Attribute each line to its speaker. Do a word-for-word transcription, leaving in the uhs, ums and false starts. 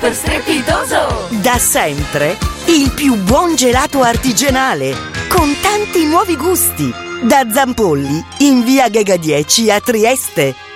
Speaker 1: super strepitoso!
Speaker 2: Da sempre il più buon gelato artigianale, con tanti nuovi gusti. Da Zampolli, in via Gega dieci a Trieste.